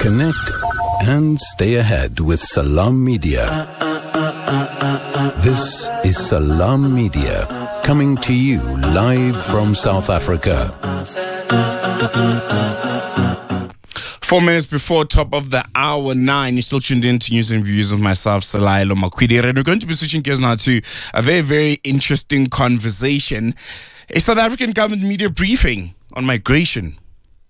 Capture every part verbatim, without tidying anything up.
Connect and stay ahead with Salam Media. This is Salam Media, coming to you live from South Africa. Four minutes before top of the hour nine, you're still tuned in to news and views of myself, Salailo Makwidi. And we're going to be switching gears now to a very, very interesting conversation. A South African government media briefing on migration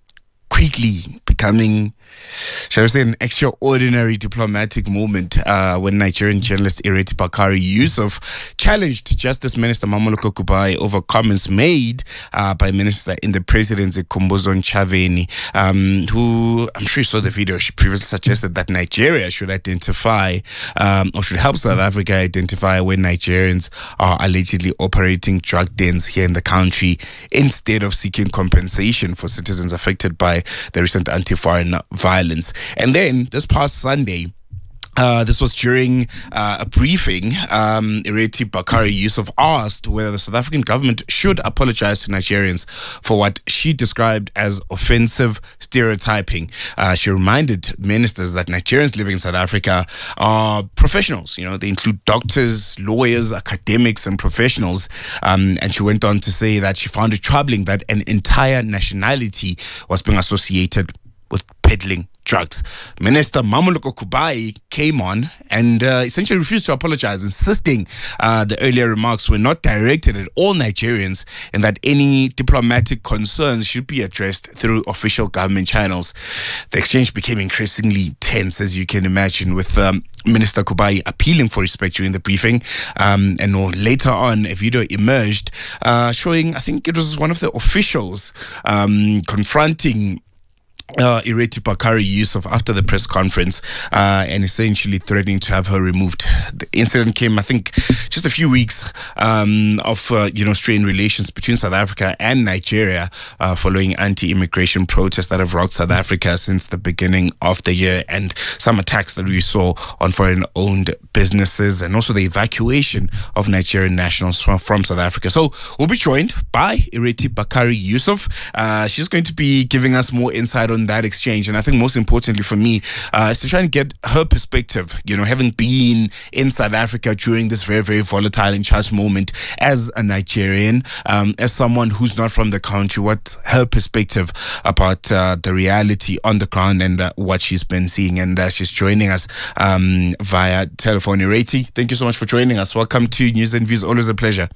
quickly becoming, shall I say, an extraordinary diplomatic moment uh, when Nigerian journalist Ireti Bakari Yusuf challenged Justice Minister Mamoloko Kubai over comments made uh, by Minister in the Presidency Khumbudzo Ntshavheni, um, who, I'm sure you saw the video, she previously suggested that Nigeria should identify um, or should help South Africa identify when Nigerians are allegedly operating drug dens here in the country instead of seeking compensation for citizens affected by the recent anti-foreign violence. And then this past Sunday, Uh, this was during uh, a briefing. Um, Ireti Bakari Yusuf asked whether the South African government should apologize to Nigerians for what she described as offensive stereotyping. Uh, she reminded ministers that Nigerians living in South Africa are professionals. You know, they include doctors, lawyers, academics, and professionals. Um, and she went on to say that she found it troubling that an entire nationality was being associated with peddling drugs. Minister Mamoloko Kubai came on and uh, essentially refused to apologize, insisting uh, the earlier remarks were not directed at all Nigerians and that any diplomatic concerns should be addressed through official government channels. The exchange became increasingly tense, as you can imagine, with um, Minister Kubai appealing for respect during the briefing. Um, and later on, a video emerged uh, showing, I think it was one of the officials um, confronting Uh, Ireti Bakari Yusuf after the press conference uh, and essentially threatening to have her removed. The incident came, I think, just a few weeks um, of, uh, you know, strained relations between South Africa and Nigeria uh, following anti-immigration protests that have rocked South Africa since the beginning of the year, and some attacks that we saw on foreign-owned businesses and also the evacuation of Nigerian nationals from, from South Africa. So we'll be joined by Ireti Bakari Yusuf. Uh, she's going to be giving us more insight on that exchange, and I think most importantly for me uh, is to try and get her perspective, you know, having been in South Africa during this very, very volatile and charged moment as a Nigerian, um, as someone who's not from the country, what's her perspective about uh, the reality on the ground and uh, what she's been seeing. And uh, she's joining us um, via telephone. Ireti, thank you so much for joining us. Welcome to News and Views. Always a pleasure.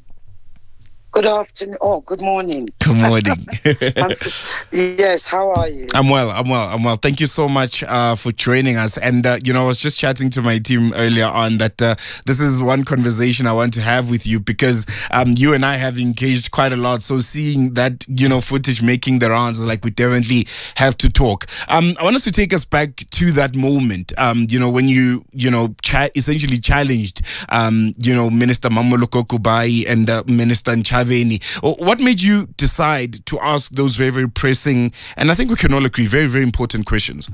Good afternoon. Oh, good morning. Good morning. so, yes, how are you? I'm well. I'm well. I'm well. Thank you so much uh, for joining us. And, uh, you know, I was just chatting to my team earlier on that uh, this is one conversation I want to have with you because um, you and I have engaged quite a lot. So seeing that, you know, footage making the rounds, like we definitely have to talk. Um, I want us to take us back to that moment, um, you know, when you, you know, cha- essentially challenged, um, you know, Minister Mamoloko Kubai and uh, Minister Ntshavheni. What made you decide to ask those very, very pressing, and I think we can all agree, very, very important questions?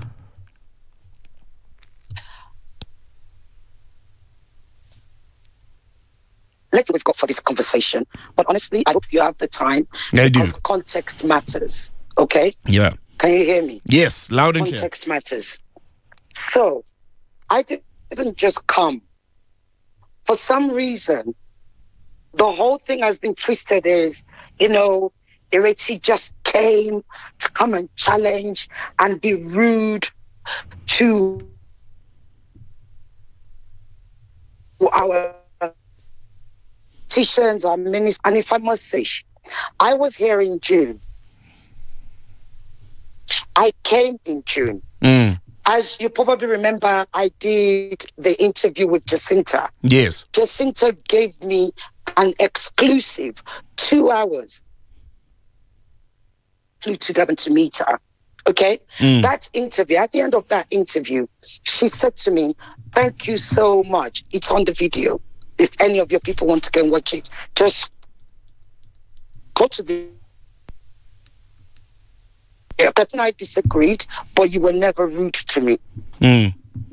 Let's we've got for this conversation. But honestly, I hope you have the time. I do. Because context matters. Okay? Yeah. Can you hear me? Yes, loud and clear. Context matters. So, I didn't just come. For some reason, the whole thing has been twisted as, you know, Ireti just came to come and challenge and be rude to our politicians, our ministers. And if I must say, I was here in June. I came in June. Mm. As you probably remember, I did the interview with Jacinta. Yes. Jacinta gave me an exclusive two hours. Flew to Durban to meet her. Okay? Mm. That interview, at the end of that interview, she said to me, thank you so much. It's on the video. If any of your people want to go and watch it, just go to the... Yeah, that I disagreed, but you were never rude to me. Mm.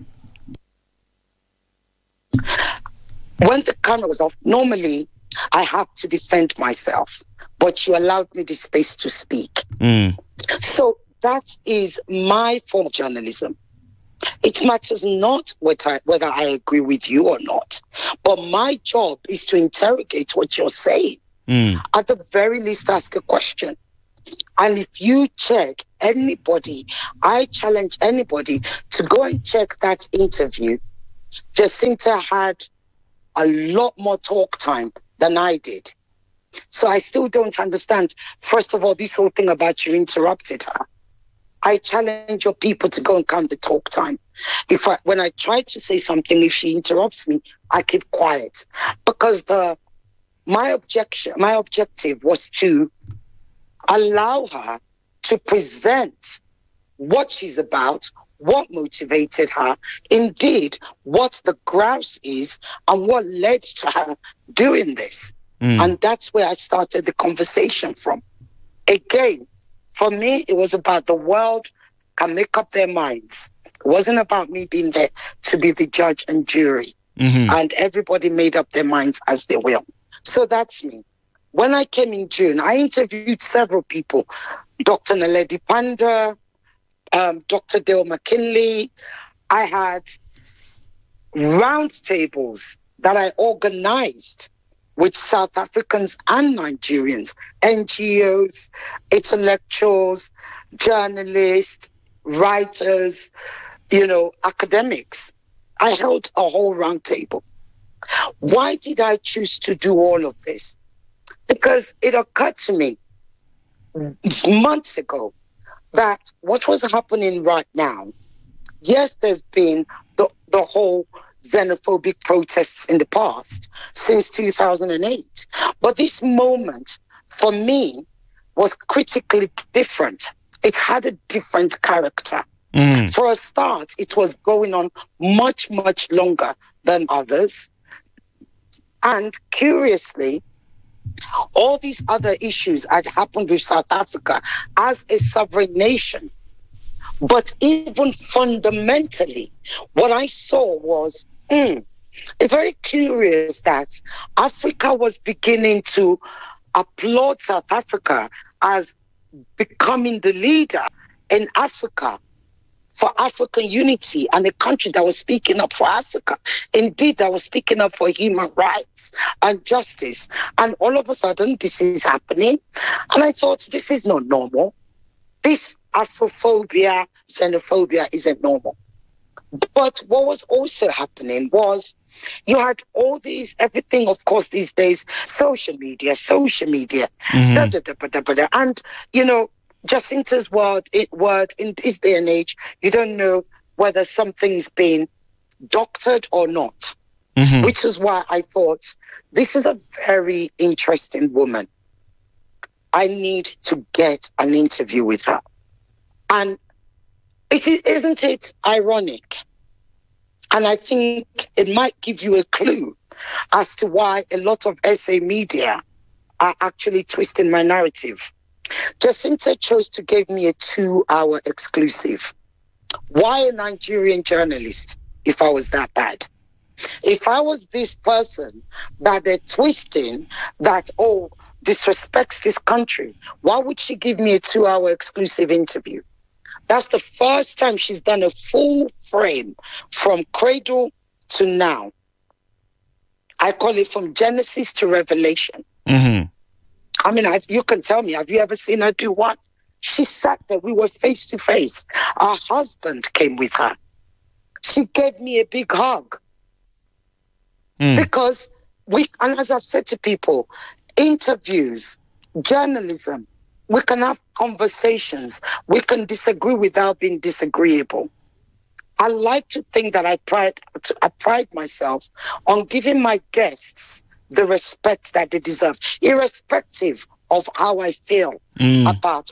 When the camera was off, normally I have to defend myself, but you allowed me the space to speak. Mm. So that is my form of journalism. It matters not whether I, whether I agree with you or not, but my job is to interrogate what you're saying. Mm. At the very least, ask a question. And if you check anybody, I challenge anybody to go and check that interview. Jacinta had a lot more talk time than I did. So I still don't understand, first of all, this whole thing about you interrupted her. I challenge your people to go and count the talk time. If I, when I try to say something, if she interrupts me, I keep quiet. Because the my objection, my objective was to allow her to present what she's about, what motivated her, indeed, what the grouse is, and what led to her doing this. Mm. And that's where I started the conversation from. Again, for me, it was about the world can make up their minds. It wasn't about me being there to be the judge and jury. Mm-hmm. And everybody made up their minds as they will. So that's me. When I came in June, I interviewed several people. Doctor Naledi Panda, um, Doctor Dale McKinley. I had roundtables that I organized with South Africans and Nigerians, N G Os, intellectuals, journalists, writers, you know, academics. I held a whole roundtable. Why did I choose to do all of this? Because it occurred to me months ago that what was happening right now, yes, there's been the, the whole xenophobic protests in the past since two thousand eight. But this moment, for me, was critically different. It had a different character. Mm. For a start, it was going on much, much longer than others. And curiously, all these other issues had happened with South Africa as a sovereign nation. But even fundamentally, what I saw was, mm, it's very curious that Africa was beginning to applaud South Africa as becoming the leader in Africa for African unity and a country that was speaking up for Africa. Indeed, that was speaking up for human rights and justice. And all of a sudden, this is happening. And I thought, this is not normal. This Afrophobia, xenophobia isn't normal. But what was also happening was you had all these, everything, of course, these days, social media, social media, mm-hmm. da, da, da, da, da, da, and, you know, Jacinta's word, it, word in this day and age, you don't know whether something's been doctored or not, mm-hmm. which is why I thought, this is a very interesting woman. I need to get an interview with her. And it is, isn't it ironic? And I think it might give you a clue as to why a lot of S A media are actually twisting my narrative. Jacinta chose to give me a two-hour exclusive. Why a Nigerian journalist if I was that bad? If I was this person that they're twisting, that, oh, disrespects this country, why would she give me a two-hour exclusive interview? That's the first time she's done a full frame from cradle to now. I call it from Genesis to Revelation. Mm-hmm. I mean, I, you can tell me, have you ever seen her do one? She sat there, we were face to face. Her husband came with her. She gave me a big hug. Mm. Because we, and as I've said to people, interviews, journalism, we can have conversations. We can disagree without being disagreeable. I like to think that I pride, I pride myself on giving my guests the respect that they deserve, irrespective of how I feel mm. about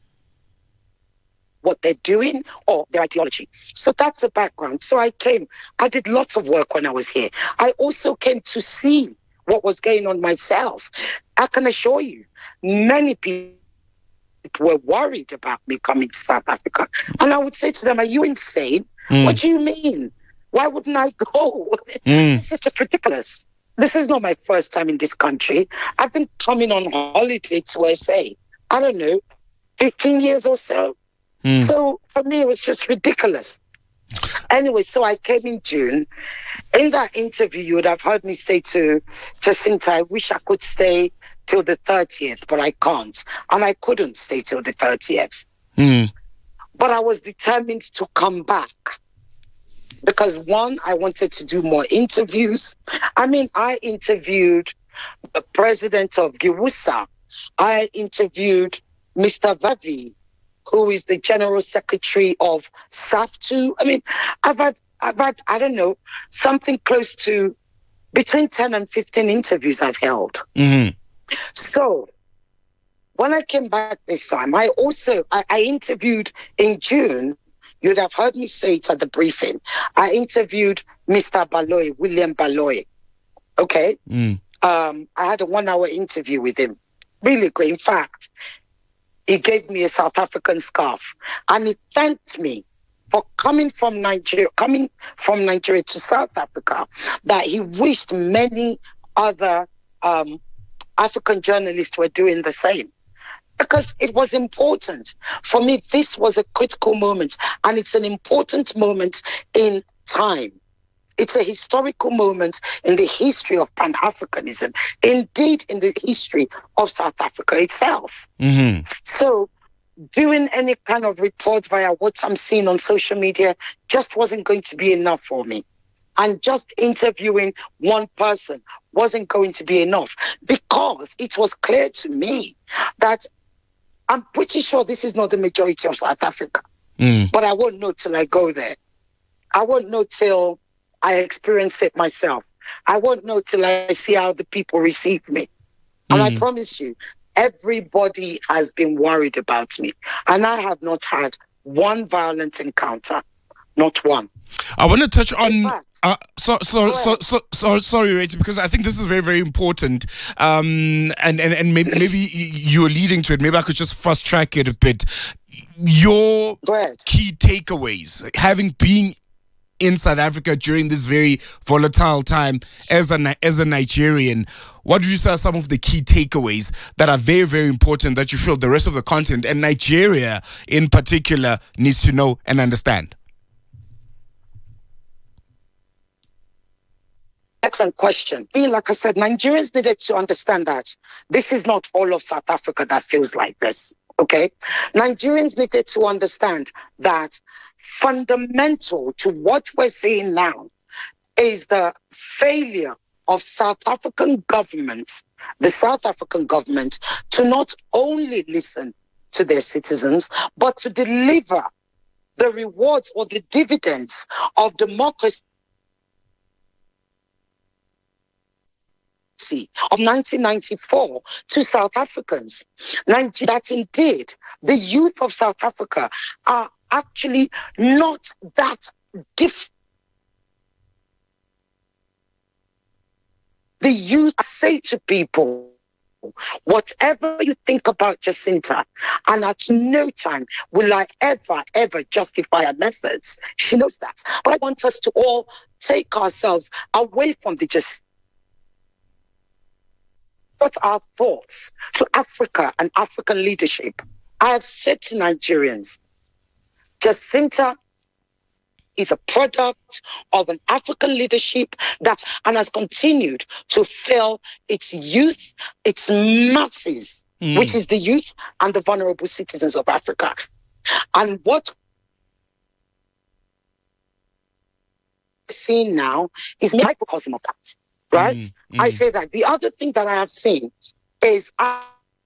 what they're doing or their ideology. So that's the background. So I came, I did lots of work when I was here. I also came to see what was going on myself. I can assure you, many people were worried about me coming to South Africa. And I would say to them, are you insane? Mm. What do you mean? Why wouldn't I go? Mm. This is just ridiculous. This is not my first time in this country. I've been coming on holiday to S A, I don't know, fifteen years or so. Mm. So for me, it was just ridiculous. Anyway, so I came in June. In that interview, you would have heard me say to Jacinta, I wish I could stay till the thirtieth, but I can't. And I couldn't stay till the thirtieth. Mm. But I was determined to come back. Because one, I wanted to do more interviews. I mean, I interviewed the president of Giwusa. I interviewed Mister Vavi, who is the general secretary of SAFTU. I mean, I've had, I've had, I don't know, something close to between ten and fifteen interviews I've held. Mm-hmm. So when I came back this time, I also, I, I interviewed in June. You'd have heard me say it at the briefing. I interviewed Mister Baloy, William Baloy. Okay? Mm. Um, I had a one-hour interview with him. Really great. In fact, he gave me a South African scarf. And he thanked me for coming from Nigeria, coming from Nigeria to South Africa, that he wished many other um, African journalists were doing the same. Because it was important. For me, this was a critical moment, and it's an important moment in time. It's a historical moment in the history of Pan-Africanism, indeed in the history of South Africa itself. Mm-hmm. So doing any kind of report via what I'm seeing on social media just wasn't going to be enough for me. And just interviewing one person wasn't going to be enough, because it was clear to me that I'm pretty sure this is not the majority of South Africa. Mm. But I won't know till I go there. I won't know till I experience it myself. I won't know till I see how the people receive me. And mm. I promise you, everybody has been worried about me. And I have not had one violent encounter. Not one. I want to touch on... Uh, so, so, so, so, so, sorry, Rachel, because I think this is very, very important. Um, and, and, and maybe, maybe you're leading to it. Maybe I could just fast track it a bit. Your key takeaways, having been in South Africa during this very volatile time as a, as a Nigerian, what would you say are some of the key takeaways that are very, very important that you feel the rest of the continent and Nigeria in particular needs to know and understand? Excellent question. Like I said, Nigerians needed to understand that this is not all of South Africa that feels like this, okay? Nigerians needed to understand that fundamental to what we're seeing now is the failure of South African government, the South African government, to not only listen to their citizens, but to deliver the rewards or the dividends of democracy of nineteen ninety-four to South Africans. That indeed the youth of South Africa are actually not that different. The youth say to people, whatever you think about Jacinta, and at no time will I ever, ever justify her methods. She knows that. But I want us to all take ourselves away from the Jacinta. What our thoughts to Africa and African leadership. I have said to Nigerians, Jacinta is a product of an African leadership that and has continued to fail its youth, its masses, mm. which is the youth and the vulnerable citizens of Africa. And what we're seeing now is a microcosm of that. Right? Mm, mm. I say that. The other thing that I have seen is uh,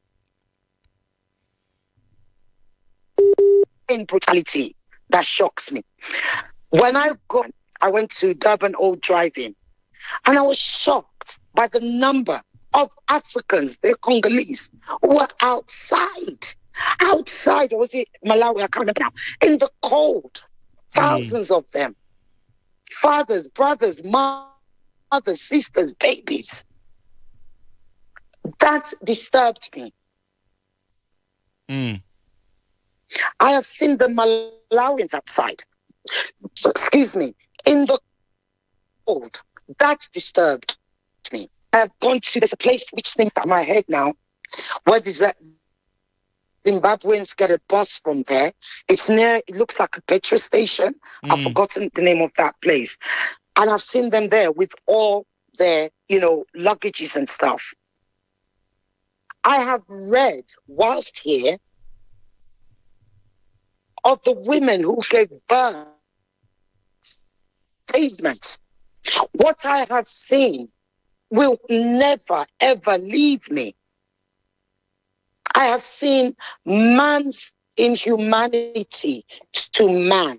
in brutality that shocks me. When I go, I went to Durban Old Drive-In, and I was shocked by the number of Africans, they're Congolese, who were outside, outside, or was it Malawi? I can't remember now. In the cold, thousands mm. of them, fathers, brothers, mothers. Mothers, sisters, babies. That disturbed me. Mm. I have seen the Malawians outside. Excuse me. In the cold. That disturbed me. I have gone to, there's a place which thinks in my head now, where there's a, Zimbabweans get a bus from there. It's near, it looks like a petrol station. Mm. I've forgotten the name of that place. And I've seen them there with all their, you know, luggages and stuff. I have read whilst here of the women who gave birth pavement. What I have seen will never, ever leave me. I have seen man's inhumanity to man.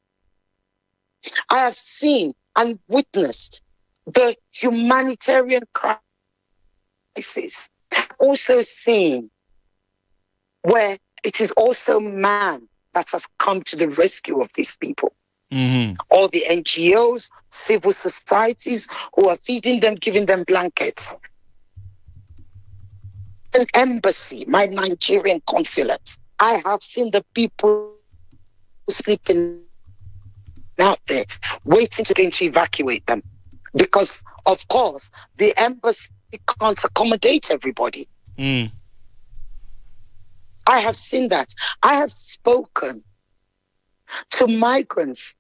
I have seen and witnessed the humanitarian crisis. I've also seen where it is also man that has come to the rescue of these people. Mm-hmm. All the N G Os, civil societies who are feeding them, giving them blankets. An embassy, my Nigerian consulate. I have seen the people sleeping out there, waiting to going to evacuate them. Because, of course, the embassy can't accommodate everybody. Mm. I have seen that. I have spoken to migrants,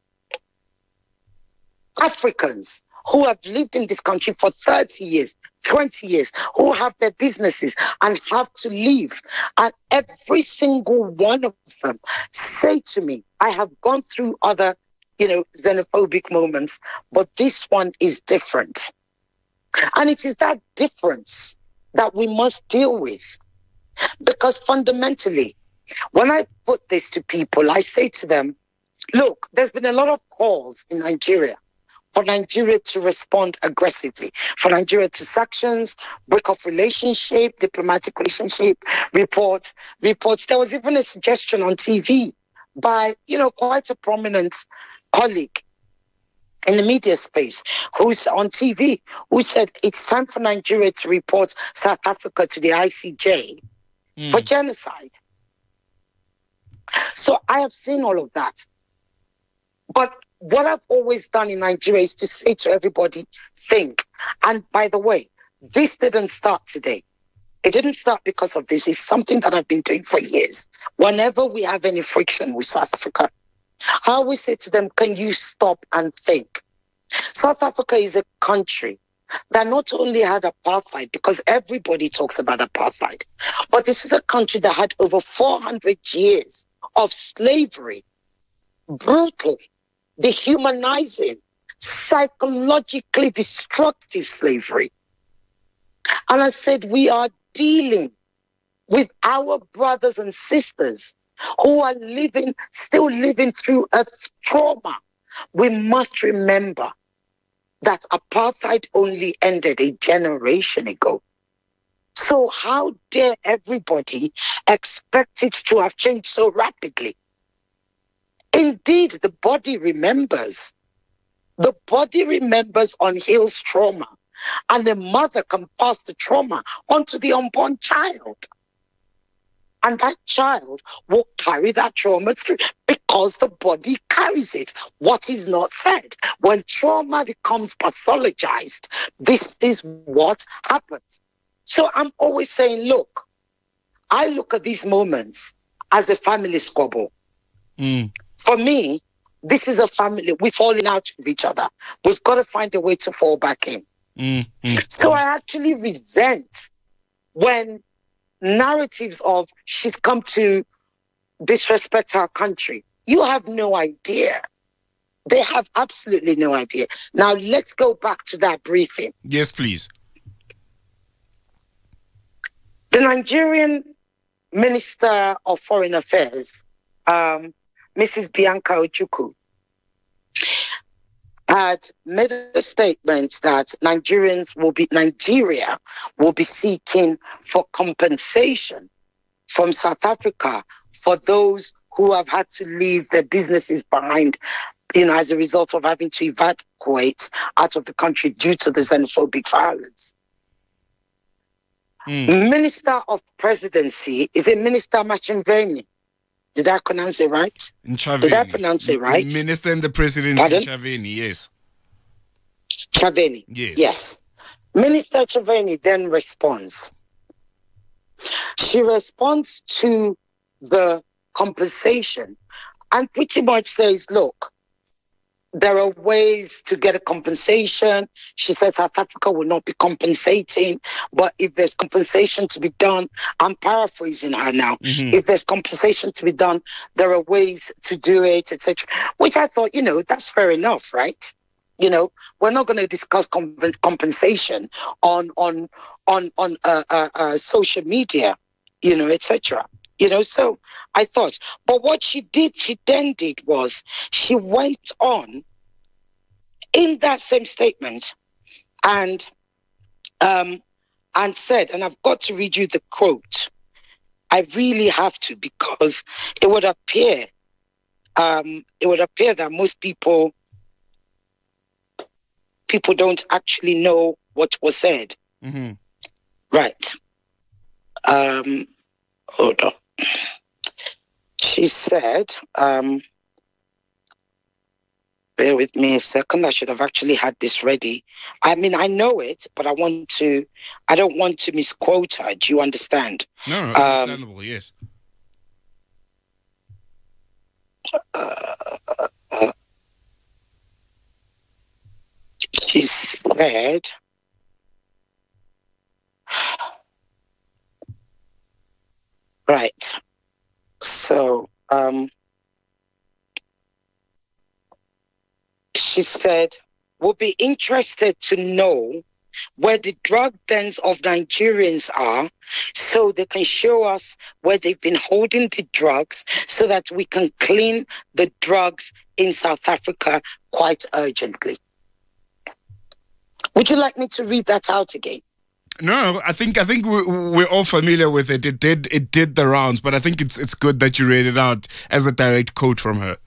Africans who have lived in this country for thirty years, twenty years, who have their businesses and have to leave. And every single one of them say to me, I have gone through other, you know, xenophobic moments, but this one is different. And it is that difference that we must deal with. Because fundamentally, when I put this to people, I say to them, look, there's been a lot of calls in Nigeria for Nigeria to respond aggressively, for Nigeria to sanctions, break off relationship, diplomatic relationship, report, reports. There was even a suggestion on T V by, you know, quite a prominent colleague in the media space who's on T V, who said it's time for Nigeria to report South Africa to the I C J mm. for genocide. So I have seen all of that. But what I've always done in Nigeria is to say to everybody, think. And by the way, this didn't start today. It didn't start because of this. It's something that I've been doing for years. Whenever we have any friction with South Africa, I always say to them, can you stop and think? South Africa is a country that not only had apartheid, because everybody talks about apartheid, but this is a country that had over four hundred years of slavery, brutal, dehumanizing, psychologically destructive slavery. And I said, we are dealing with our brothers and sisters who are living, still living through a trauma. We must remember that apartheid only ended a generation ago. So how dare everybody expect it to have changed so rapidly? Indeed, the body remembers. The body remembers on Hill's trauma, and the mother can pass the trauma onto the unborn child. And that child will carry that trauma through because the body carries it. What is not said? When trauma becomes pathologized, this is what happens. So I'm always saying, look, I look at these moments as a family squabble. Mm. For me, this is a family. We're falling out with each other. We've got to find a way to fall back in. Mm. Mm. So I actually resent when narratives of she's come to disrespect our country. You have no idea. They have absolutely no idea. Now, let's go back to that briefing. Yes, please. The Nigerian Minister of Foreign Affairs, um, Missus Bianca Ojukwu, had made a statement that Nigerians will be, Nigeria will be seeking for compensation from South Africa for those who have had to leave their businesses behind, you know, as a result of having to evacuate out of the country due to the xenophobic violence. Mm. Minister of Presidency is a Minister Machinveni. Did I pronounce it right? Nchaveni. Did I pronounce it right? Minister and the President Nchaveni, yes. Nchaveni. Yes. Yes. Minister Nchaveni then responds. She responds to the compensation and pretty much says, look, there are ways to get a compensation. She says South Africa will not be compensating, but if there's compensation to be done, I'm paraphrasing her now. Mm-hmm. If there's compensation to be done, there are ways to do it, et cetera. Which I thought, you know, that's fair enough, right? You know, we're not going to discuss comp- compensation on on on on uh, uh, uh, social media, you know, et cetera. You know, so I thought, but what she did, she then did was she went on in that same statement and um, and said, and I've got to read you the quote. I really have to, because it would appear, um, it would appear that most people people don't actually know what was said. Mm-hmm. Right. Um, hold on. She said, um, bear with me a second. I should have actually had this ready. I mean, I know it, but I want to, I don't want to misquote her. Do you understand? No, no, understandable, um, yes. Uh, uh, she said, right. So, um, she said, we'll be interested to know where the drug dens of Nigerians are so they can show us where they've been holding the drugs so that we can clean the drugs in South Africa quite urgently. Would you like me to read that out again? No, I think I think we're, we're all familiar with it. It did it did the rounds, but I think it's it's good that you read it out as a direct quote from her.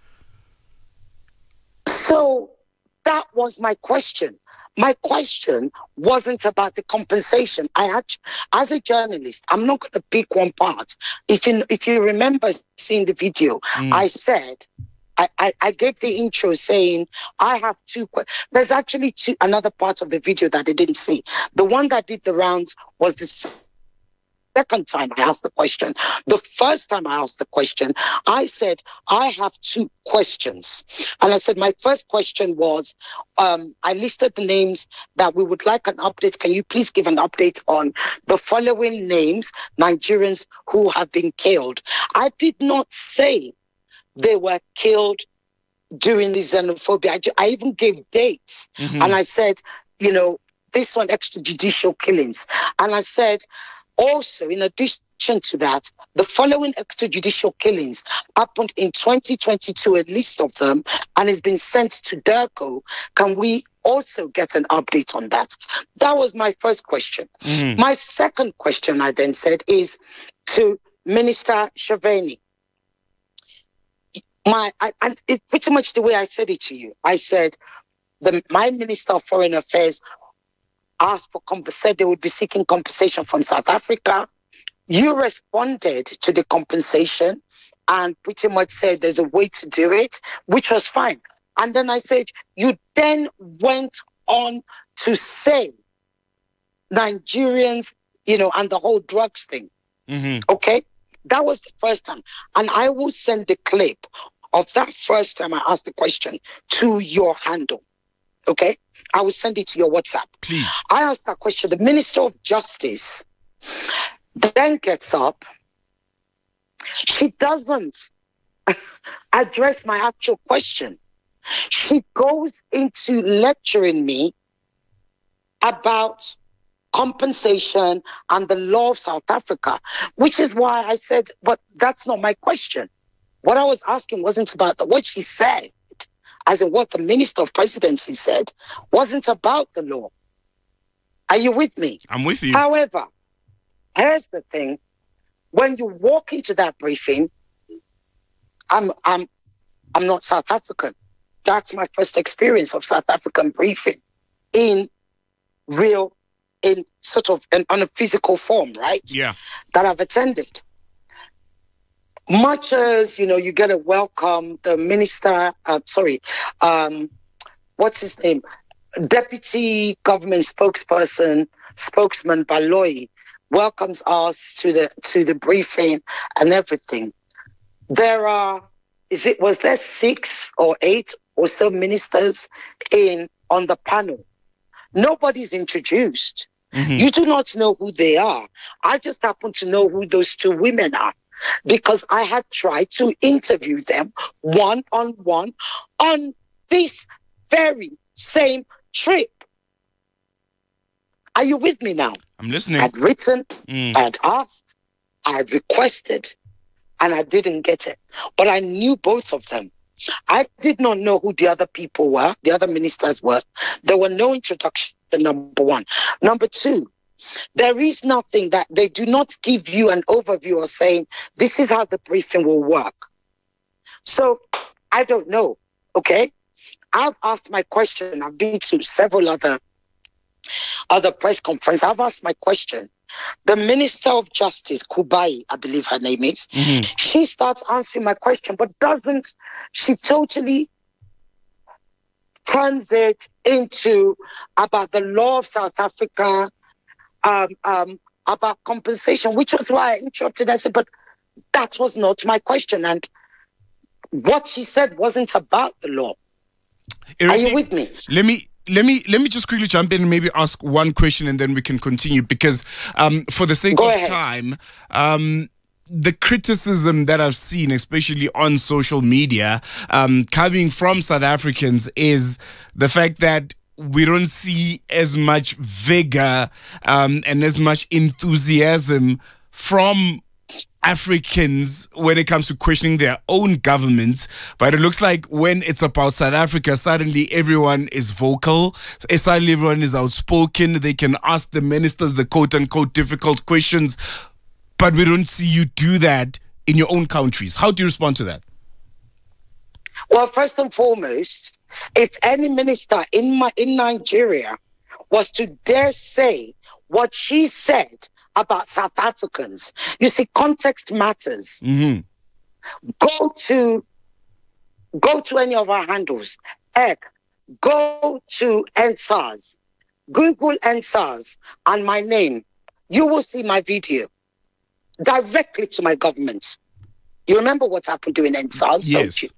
So that was my question. My question wasn't about the compensation. I had, as a journalist, I'm not going to pick one part. If you if you remember seeing the video, mm. I said. I, I, I gave the intro saying I have two. There's actually two, another part of the video that I didn't see. The one that did the rounds was the second time I asked the question. The first time I asked the question, I said, I have two questions. And I said, my first question was, um, I listed the names that we would like an update. Can you please give an update on the following names, Nigerians who have been killed? I did not say they were killed during the xenophobia. I, I even gave dates. Mm-hmm. And I said, you know, this one, extrajudicial killings. And I said, also, in addition to that, the following extrajudicial killings happened in twenty twenty-two, a list of them, and it's been sent to DIRCO. Can we also get an update on that? That was my first question. Mm-hmm. My second question, I then said, is to Minister Shaveni. My, I, and it's pretty much the way I said it to you. I said, the, my Minister of Foreign Affairs asked for, said they would be seeking compensation from South Africa. You responded to the compensation and pretty much said there's a way to do it, which was fine. And then I said, you then went on to say Nigerians, you know, and the whole drugs thing. Mm-hmm. Okay? That was the first time. And I will send the clip of that first time I asked the question to your handle. Okay? I will send it to your WhatsApp. Please. I asked that question. The Minister of Justice then gets up. She doesn't address my actual question. She goes into lecturing me about compensation and the law of South Africa, which is why I said, but that's not my question. What I was asking wasn't about the, what she said, as in what the Minister of Presidency said, wasn't about the law. Are you with me? I'm with you. However, here's the thing. When you walk into that briefing, I'm I'm I'm not South African. That's my first experience of South African briefing in real, in sort of an, on a physical form, right? Yeah. That I've attended. Much as, you know, you get a welcome, the minister, uh, sorry, um, what's his name? Deputy government spokesperson, spokesman Baloyi welcomes us to the to the briefing and everything. there are, is it, was there six or eight or so ministers in on the panel? Nobody's introduced. Mm-hmm. You do not know who they are. I just happen to know who those two women are because I had tried to interview them one-on-one on this very same trip. Are you with me now? I'm listening. I had written, mm. I had asked, I had requested, and I didn't get it. But I knew both of them. I did not know who the other people were, the other ministers were. There were no introduction, number one. Number two, there is nothing that they do not give you an overview or saying, this is how the briefing will work. So I don't know, okay? I've asked my question. I've been to several other other press conferences. I've asked my question. The Minister of Justice, Kubai, I believe her name is, mm-hmm. she starts answering my question, but doesn't, she totally turns it into about the law of South Africa, um, um, about compensation, which was why I interrupted. I said, but that was not my question. And what she said wasn't about the law. Ireti, are you with me? Let me... Let me let me just quickly jump in and maybe ask one question and then we can continue because um, for the sake Go of ahead. time, um, the criticism that I've seen, especially on social media, um, coming from South Africans is the fact that we don't see as much vigor um, and as much enthusiasm from Africans when it comes to questioning their own governments, but it looks like when it's about South Africa, suddenly everyone is vocal, suddenly everyone is outspoken, they can ask the ministers the quote-unquote difficult questions, but we don't see you do that in your own countries. How do you respond to that? Well, first and foremost, if any minister in my in Nigeria was to dare say what she said about South Africans, you see, context matters. Mm-hmm. Go to go to any of our handles. Heck, go to N S A R S. Google N S A R S and my name. You will see my video directly to my government. You remember what happened during N S A R S, yes. don't you?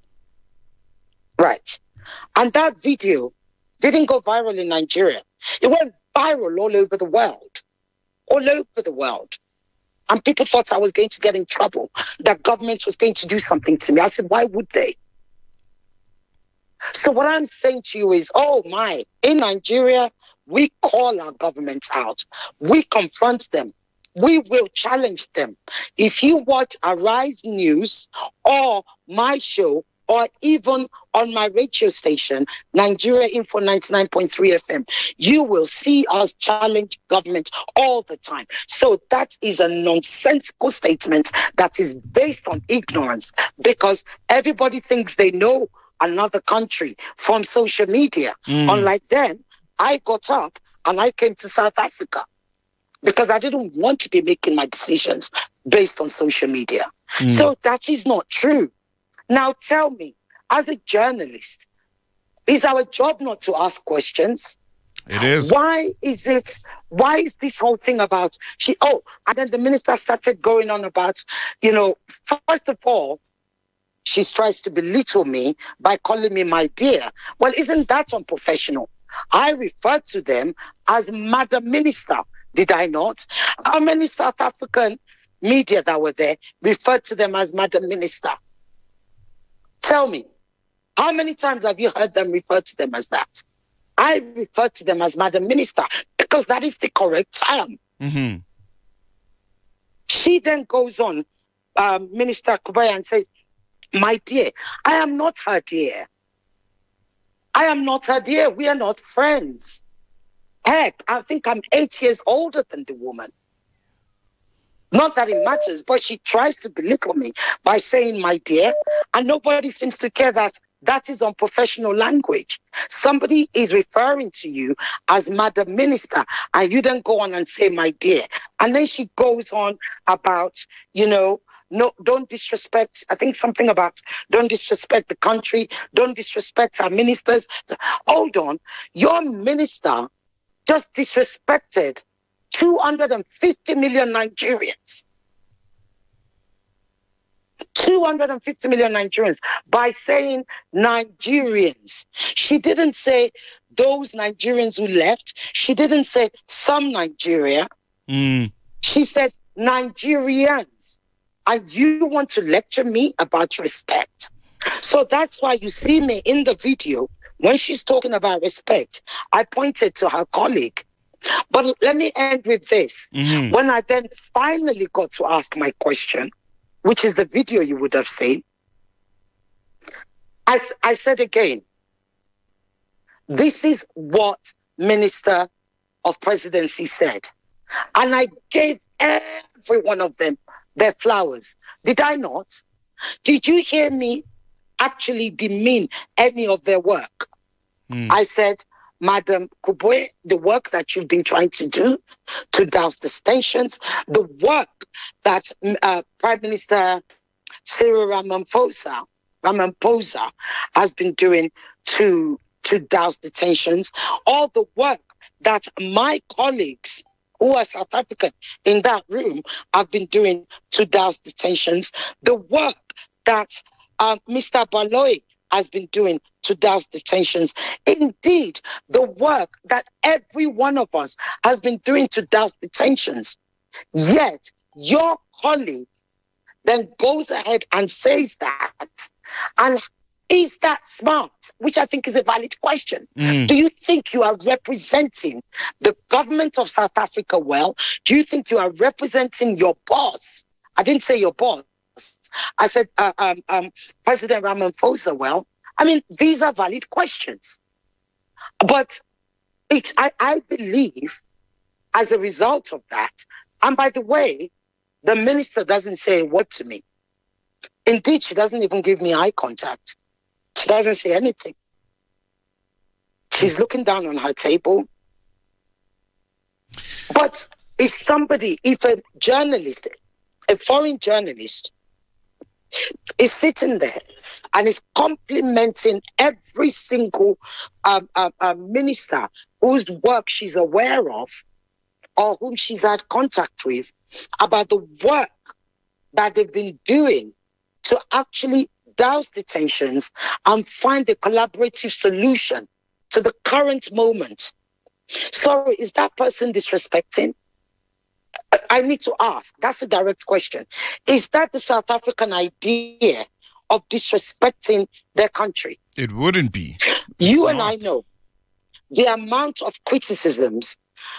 Right. And that video didn't go viral in Nigeria. It went viral all over the world. All over the world. And people thought I was going to get in trouble, that government was going to do something to me. I said, why would they? So what I'm saying to you is, oh my, in Nigeria, we call our governments out. We confront them. We will challenge them. If you watch Arise News or my show, or even on my radio station, Nigeria Info ninety-nine point three F M, you will see us challenge government all the time. So that is a nonsensical statement that is based on ignorance because everybody thinks they know another country from social media. Mm. Unlike them, I got up and I came to South Africa because I didn't want to be making my decisions based on social media. Mm. So that is not true. Now tell me, as a journalist, is our job not to ask questions? It is. Why is it, why is this whole thing about, she, oh, and then the minister started going on about, you know, first of all, she tries to belittle me by calling me my dear. Well, isn't that unprofessional? I referred to them as Madam Minister, did I not? How many South African media that were there referred to them as Madam Minister? Tell me, how many times have you heard them refer to them as that? I refer to them as Madam Minister because that is the correct term. Mm-hmm. She then goes on, um, Minister Kubaya, and says, my dear, I am not her dear. I am not her dear. We are not friends. Heck, I think I'm eight years older than the woman. Not that it matters, but she tries to belittle me by saying, my dear, and nobody seems to care that that is unprofessional language. Somebody is referring to you as Madam Minister, and you then go on and say, my dear. And then she goes on about, you know, no, don't disrespect, I think something about don't disrespect the country, don't disrespect our ministers. Hold on, your minister just disrespected two hundred fifty million Nigerians. two hundred fifty million Nigerians by saying Nigerians. She didn't say those Nigerians who left. She didn't say some Nigeria. Mm. She said Nigerians. And you want to lecture me about respect? So that's why you see me in the video, when she's talking about respect, I pointed to her colleague. But let me end with this. Mm-hmm. When I then finally got to ask my question, which is the video you would have seen, I, I said again, this is what Minister of Presidency said. And I gave every one of them their flowers. Did I not? Did you hear me actually demean any of their work? Mm. I said, Madam Kubwe, the work that you've been trying to do to douse the tensions, the work that uh, Prime Minister Cyril Ramaphosa, Ramaphosa has been doing to, to douse the tensions, all the work that my colleagues who are South African in that room have been doing to douse the tensions, the work that um, Mister Baloyi has been doing to douse the tensions. Indeed, the work that every one of us has been doing to douse the tensions. Yet, your colleague then goes ahead and says that. And is that smart? Which I think is a valid question. Mm. Do you think you are representing the government of South Africa well? Do you think you are representing your boss? I didn't say your boss. I said uh, um, um, President Ramaphosa well. I mean, these are valid questions. But it's, I, I believe as a result of that, and by the way, the minister doesn't say a word to me. Indeed, she doesn't even give me eye contact. She doesn't say anything. She's looking down on her table. But if somebody, if a journalist, a foreign journalist, is sitting there and is complimenting every single um, uh, uh, minister whose work she's aware of or whom she's had contact with about the work that they've been doing to actually douse the tensions and find a collaborative solution to the current moment. Sorry, is that person disrespecting? I need to ask. That's a direct question. Is that the South African idea of disrespecting their country? It wouldn't be. You It's and not. I know the amount of criticisms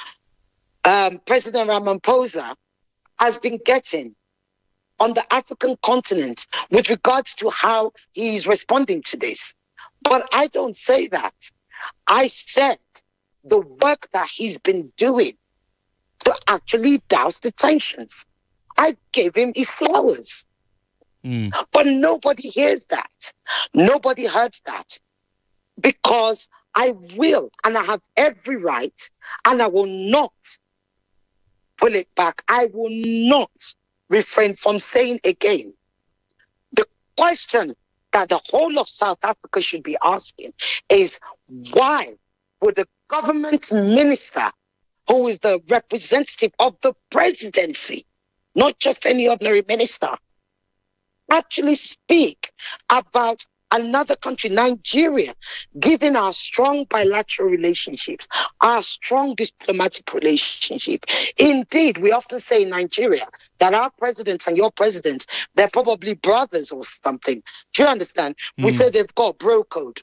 um, President Ramaphosa has been getting on the African continent with regards to how he is responding to this. But I don't say that. I said the work that he's been doing to actually douse the tensions. I gave him his flowers. Mm. But nobody hears that. Nobody heard that. Because I will, and I have every right, and I will not pull it back. I will not refrain from saying again, the question that the whole of South Africa should be asking is, why would a government minister who is the representative of the presidency, not just any ordinary minister, actually speak about another country, Nigeria, given our strong bilateral relationships, our strong diplomatic relationship. Indeed, we often say in Nigeria that our president and your president, they're probably brothers or something. Do you understand? Mm. We say they've got bro code.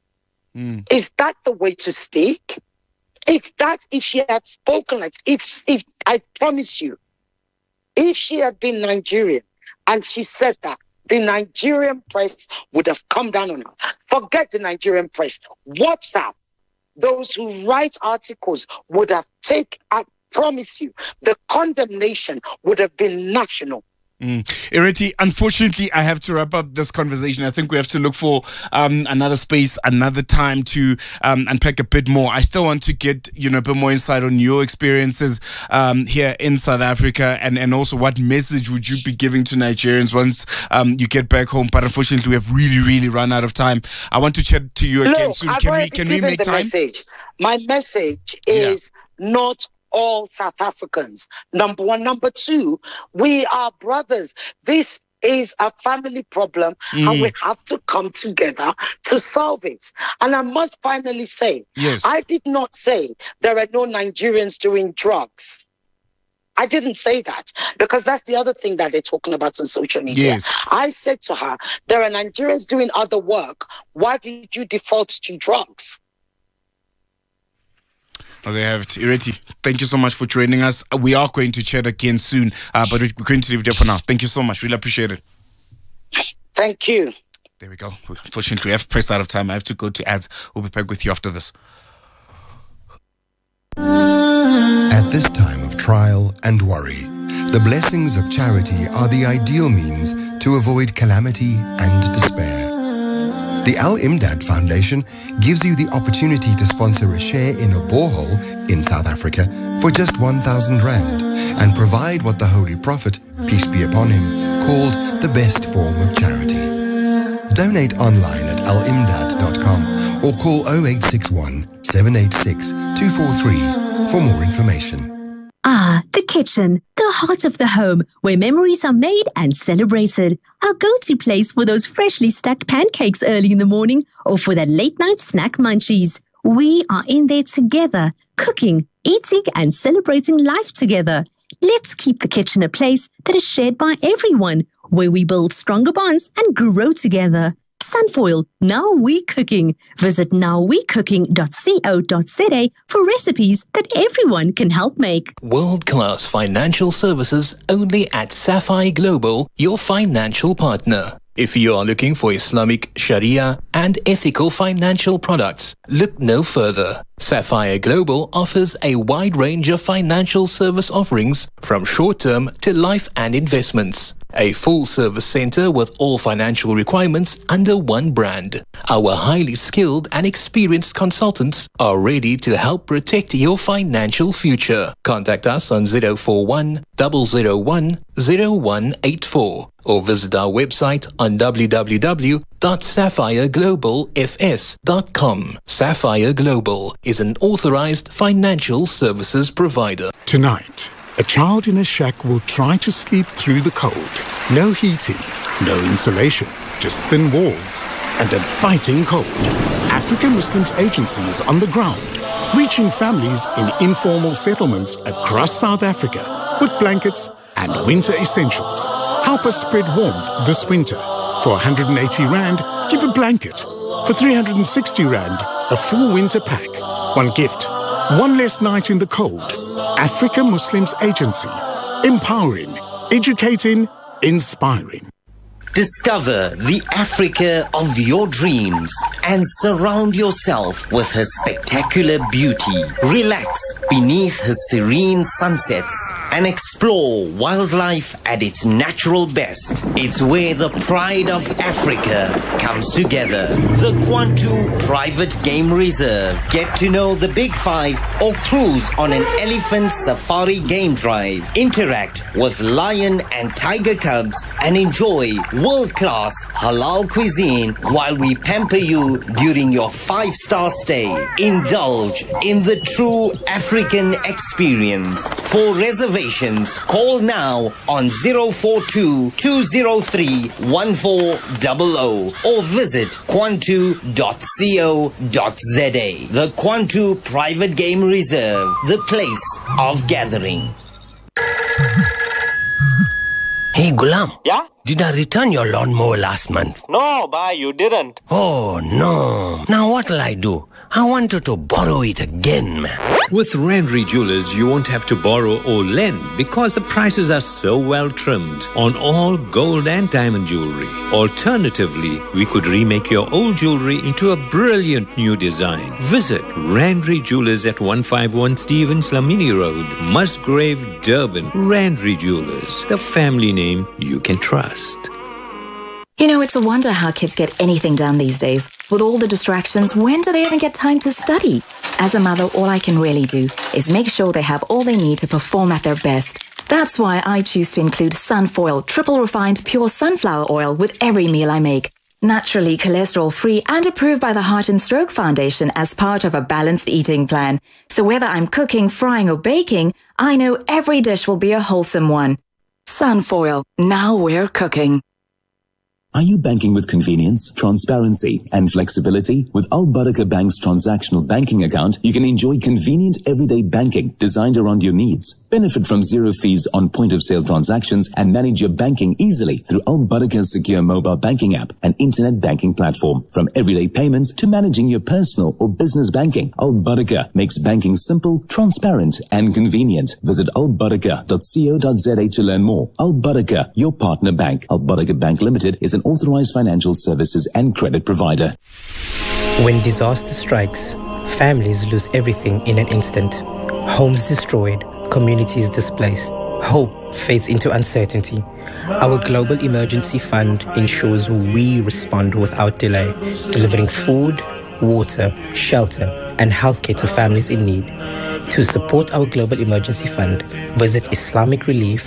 Mm. Is that the way to speak? If that, if she had spoken like, if, if I promise you, if she had been Nigerian and she said that, the Nigerian press would have come down on her. Forget the Nigerian press. WhatsApp, those who write articles would have taken, I promise you, the condemnation would have been national. Mm. Ireti, unfortunately, I have to wrap up this conversation. I think we have to look for um, another space, another time to um, unpack a bit more. I still want to get you know a bit more insight on your experiences um, here in South Africa, and, and also what message would you be giving to Nigerians once um, you get back home. But unfortunately, we have really, really run out of time. I want to chat to you again no, soon. I've Can we? already Can we given make the time? Message. My message is yeah. not all South Africans. Number one. Number two, we are brothers. This is a family problem Mm. and we have to come together to solve it. And I must finally say, Yes. I did not say there are no Nigerians doing drugs. I didn't say that, because that's the other thing that they're talking about on social media. Yes. I said to her, there are Nigerians doing other work. Why did you default to drugs? Oh, they have it. Ireti, thank you so much for joining us. Uh, We are going to chat again soon, uh, but we're going to leave it there for now. Thank you so much. Really appreciate it. Thank you. There we go. Unfortunately, we have pressed out of time. I have to go to ads. We'll be back with you after this. At this time of trial and worry, the blessings of charity are the ideal means to avoid calamity and despair. The Al-Imdad Foundation gives you the opportunity to sponsor a share in a borehole in South Africa for just one thousand rand and provide what the Holy Prophet, peace be upon him, called the best form of charity. Donate online at al imdad dot com or call oh eight six one, seven eight six, two four three for more information. Ah, the kitchen, the heart of the home, where memories are made and celebrated. Our go-to place for those freshly stacked pancakes early in the morning or for that late-night snack munchies. We are in there together, cooking, eating and celebrating life together. Let's keep the kitchen a place that is shared by everyone, where we build stronger bonds and grow together. Sunfoil, now we cooking. Visit now we cooking dot co dot za for recipes that everyone can help make. World-class financial services only at Sapphire Global, your financial partner. If you are looking for Islamic, Sharia and ethical financial products, look no further. Sapphire Global offers a wide range of financial service offerings from short-term to life and investments. A full-service center with all financial requirements under one brand. Our highly skilled and experienced consultants are ready to help protect your financial future. Contact us on zero four one, zero zero one, zero one eight four or visit our website on w w w dot sapphire global f s dot com. Sapphire Global is an authorized financial services provider. Tonight, a child in a shack will try to sleep through the cold. No heating, no insulation, just thin walls and a biting cold. African Muslims Agency is on the ground, reaching families in informal settlements across South Africa with blankets and winter essentials. Help us spread warmth this winter. For one hundred eighty rand, give a blanket. For three hundred sixty rand, a full winter pack. One gift, one less night in the cold. African Muslims Agency. Empowering, educating, inspiring. Discover the Africa of your dreams and surround yourself with her spectacular beauty. Relax beneath her serene sunsets and explore wildlife at its natural best. It's where the pride of Africa comes together. The Kwantu Private Game Reserve. Get to know the Big Five or cruise on an elephant safari game drive. Interact with lion and tiger cubs and enjoy world-class halal cuisine while we pamper you during your five-star stay. Indulge in the true African experience. For reservations, call now on zero four two, two zero three, one four zero zero or visit kwantu dot co dot za. The Kwantu Private Game Reserve, the place of gathering. Hey, Gulam. Yeah? Did I return your lawnmower last month? No, bye, you didn't. Oh, no. Now what'll I do? I wanted to borrow it again, man. With Randry Jewelers, you won't have to borrow or lend because the prices are so well trimmed on all gold and diamond jewelry. Alternatively, we could remake your old jewelry into a brilliant new design. Visit Randry Jewelers at one fifty-one Stevens Lamini Road, Musgrave, Durban. Randry Jewelers, the family name you can trust. You know, it's a wonder how kids get anything done these days. With all the distractions, when do they even get time to study? As a mother, all I can really do is make sure they have all they need to perform at their best. That's why I choose to include Sunfoil, triple refined pure sunflower oil with every meal I make. Naturally cholesterol-free and approved by the Heart and Stroke Foundation as part of a balanced eating plan. So whether I'm cooking, frying or baking, I know every dish will be a wholesome one. Sunfoil, now we're cooking. Are you banking with convenience, transparency, and flexibility? With Al Barakah Bank's transactional banking account, you can enjoy convenient everyday banking designed around your needs. Benefit from zero fees on point-of-sale transactions and manage your banking easily through Al Barakah's secure mobile banking app and internet banking platform. From everyday payments to managing your personal or business banking, Al Barakah makes banking simple, transparent, and convenient. Visit al barakah dot co dot za to learn more. Al Barakah, your partner bank. Al Barakah Bank Limited is an authorized financial services and credit provider. When disaster strikes, families lose everything in an instant. Homes destroyed, communities displaced. Hope fades into uncertainty. Our Global Emergency Fund ensures we respond without delay, delivering food, water, shelter, and healthcare to families in need. To support our Global Emergency Fund, visit islamic relief